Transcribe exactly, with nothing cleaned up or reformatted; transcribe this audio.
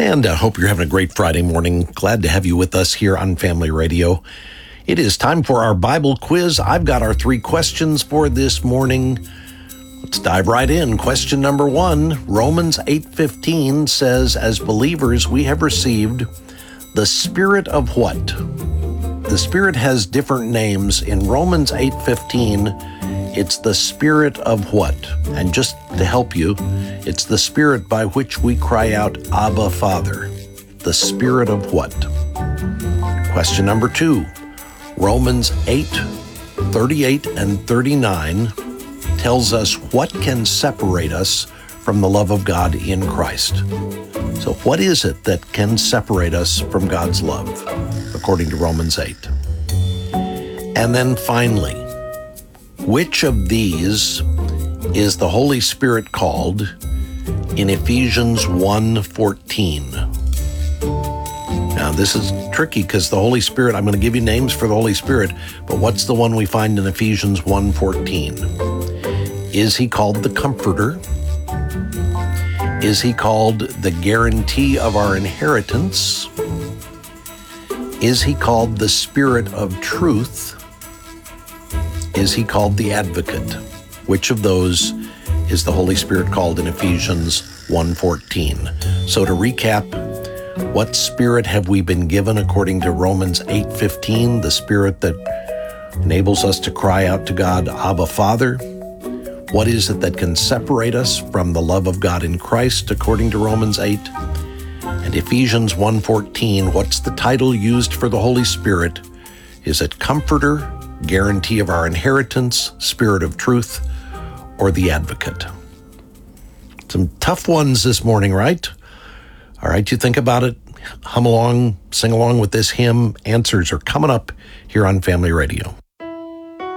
And I hope you're having a great Friday morning. Glad to have you with us here on Family Radio. It is time for our Bible quiz. I've got our three questions for this morning. Let's dive right in. Question number one, Romans eight fifteen says, as believers, we have received the Spirit of what? The Spirit has different names. In Romans eight fifteen, it's the Spirit of what? And just to help you, it's the Spirit by which we cry out, Abba, Father. The Spirit of what? Question number two, Romans eight thirty-eight and thirty-nine tells us what can separate us from the love of God in Christ. So what is it that can separate us from God's love, according to Romans eight? And then finally, which of these is the Holy Spirit called in Ephesians one fourteen? Now, this is tricky because the Holy Spirit, I'm going to give you names for the Holy Spirit, but what's the one we find in Ephesians one fourteen? Is he called the Comforter? Is he called the guarantee of our inheritance? Is he called the Spirit of truth? Is he called the Advocate? Which of those is the Holy Spirit called in Ephesians one fourteen? So to recap, what Spirit have we been given according to Romans eight fifteen, the Spirit that enables us to cry out to God, Abba, Father? What is it that can separate us from the love of God in Christ, according to Romans eight? And Ephesians one fourteen, what's the title used for the Holy Spirit? Is it Comforter, guarantee of our inheritance, Spirit of truth, or the Advocate? Some tough ones this morning, right? All right, you think about it, hum along, sing along with this hymn. Answers are coming up here on Family Radio.